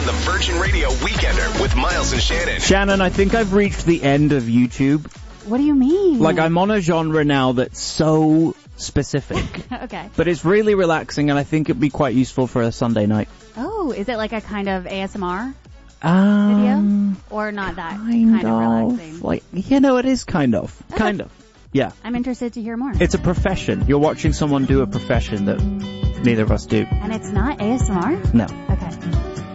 on the Virgin Radio Weekender with Miles and Shannon. Shannon, I think I've reached the end of YouTube. What do you mean? Like, I'm on a genre now that's so specific. Okay. But it's really relaxing, and I think it'd be quite useful for a Sunday night. Oh, is it like a kind of ASMR video? Or not that kind of relaxing? Like, it is kind of. Okay. Kind of. Yeah. I'm interested to hear more. It's a profession. You're watching someone do a profession that neither of us do. And it's not ASMR? No. Okay.